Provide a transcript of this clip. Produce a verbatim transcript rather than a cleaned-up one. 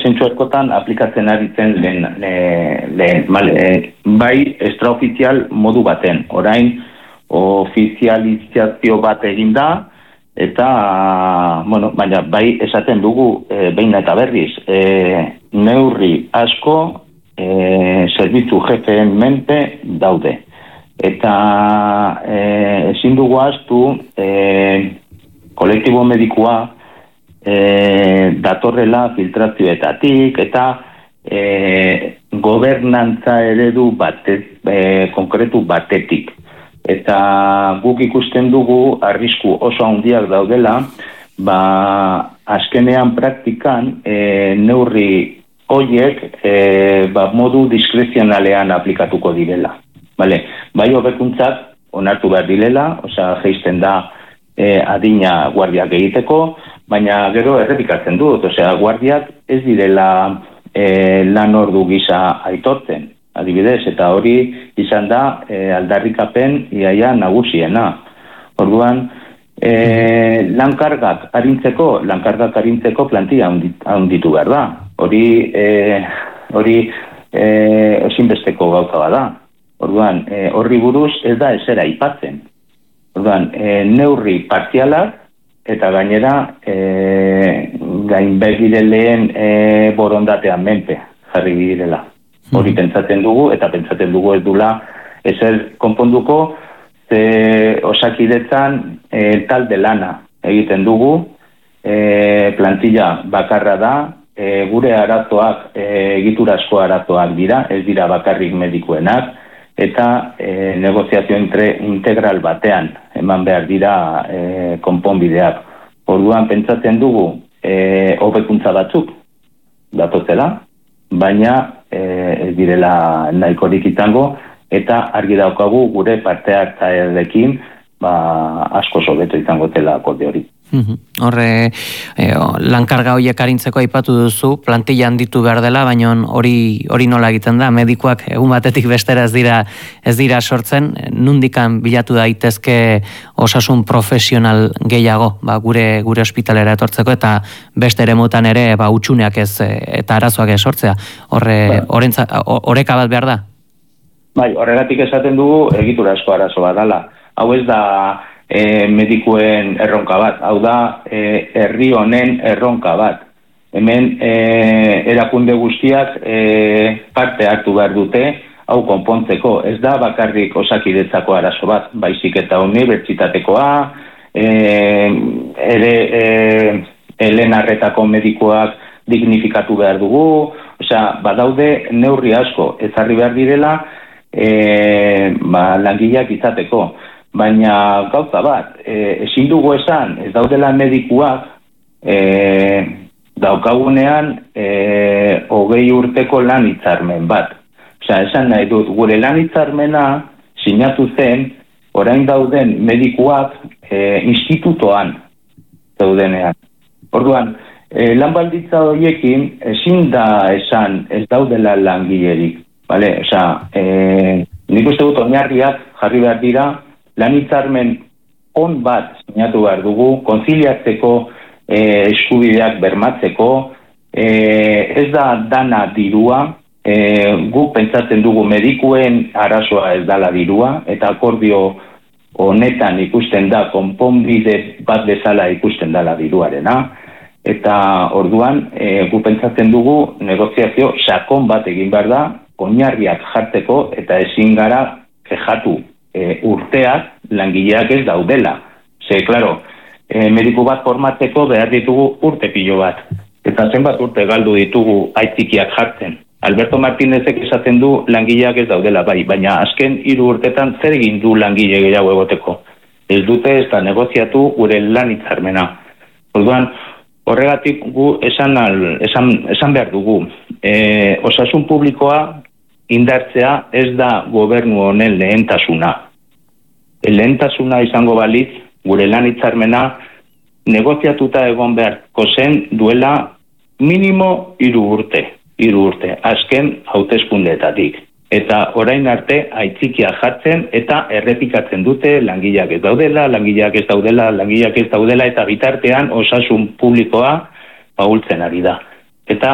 zentsu askotan aplikatzen ari zen lehen, lehen vale, bai extraofizial modu baten. Orain ofizializazio bat egin da, eta, bueno, baina bai esaten dugu e, behin eta berriz, e, neurri asko e, zerbitzu jefeen menpe daude. Eta e, ezin dugu ahaztu e, kolektibo medikua e, datorrela filtrazioetatik eta e, gobernantza eredu bate, e, konkretu batetik. Eta guk ikusten dugu arrisku oso handiak daudela, ba, azkenean praktikan e, neurri horiek e, ba, modu diskrezionalean aplikatuko direla. Vale. Bai hobekuntzak onartu behar direla, osea, jeisten da e, adina guardiak egiteko, baina gero errepikatzen dut, osea, guardiak ez direla e, lan ordu gisa aitortzen. Adibidez, eta hori izan da e, aldarrikapen iaia nagusiena. Orduan, e, lankargak arintzeko, lankargak arintzeko plantilla handitu behar da. Hori, e, hori e, ezinbesteko gauza bada. Orduan, e, horri buruz ez da ezera aipatzen. Orduan, e, neurri partzialak eta gainera e, gainbegireleen e, borondatean menpe jarri direla. Hori pentsatzen dugu, eta pentsatzen dugu ez dula ezer konponduko, ze osakidetzan e, talde lana egiten dugu, e, plantilla bakarra da, e, gure arazoak e, egiturazko arazoak dira, ez dira bakarrik medikuenak, eta e, negoziazio entre, integral batean eman behar dira e, konponbideak. Orduan pentsatzen dugu e, hobekuntza batzuk datotela, baina ez direla nahikorik izango, eta argi daukagu gure parte hartzaileekin ba, asko sobeto izango dela akorde hori. Horre, e, lankarga horiek arintzeko aipatu duzu, plantilla handitu behar dela, baina hori hori nola egiten da, medikuak egun batetik bestera ez dira ez dira sortzen, nundikan bilatu daitezke osasun profesional gehiago, ba, gure gure ospitalera etortzeko, eta beste eremutan ere ba hutsuneak ez eta arazoak ez sortzea. Horre, orentza, oreka bat behar da. Bai, horregatik esaten dugu egiturazko arazo bat dela. Hau ez da E, medikuen erronka bat, hau da e, herri honen erronka bat. Hemen e, erakunde guztiak e, parte hartu behar dute, hau konpontzeko. Ez da bakarrik osakidetzako arazo bat, baizik eta unibertsitatekoa, e, ere e, helen arretako medikoak dignifikatu behar dugu, osea, badaude neurri asko ezarri behar direla e, ba, langileak izateko. Baina gauza bat, e, ezin dugu esan, ez daudela medikuak e, daukagunean e, hogei urteko lan hitzarmen bat. Osea, esan nahi dut, gure lan hitzarmena sinatu zen, orain dauden medikuak e, institutoan daudenean. Orduan, e, lan balditza horiekin ezin da esan ez daudela langilerik. Vale? Osea, e, nik uste dut oinarriak jarri behar dira, lan hitzarmen on bat sinatu behar dugu, konziliatzeko e, eskubideak bermatzeko, e, ez da dana dirua, e, guk pentsatzen dugu medikuen arazoa ez dala dirua, eta akordio honetan ikusten da, konponbide bat bezala ikusten dala diruarena, eta orduan e, guk pentsatzen dugu negoziazio sakon bat egin behar da, oinarriak jartzeko eta ezin gara kexatu E, urteak langileak ez daudela. Ze, klaro, e, mediku bat formatzeko behar ditugu urte pilo bat. Eta zenbat urte galdu ditugu aitzikiak jartzen. Alberto Martinezek esaten du langileak ez daudela, bai, baina azken hiru urtetan zer egin du langile gehiago egoteko. Ez dute ez da negoziatu gure lan hitzarmena. Orduan, horregatik gu esan, al, esan, esan behar dugu. E, osasun publikoa indartzea ez da gobernu honen lehentasuna. Lehentasuna izango balitz, gure lan hitzarmena negoziatuta egon beharko zen duela minimo hiru urte, hiru urte, azken hauteskundeetatik. Eta orain arte aitzikia jartzen eta errepikatzen dute langileak ez daudela, langileak ez daudela, langileak ez daudela, eta bitartean osasun publikoa ahultzen ari da. Eta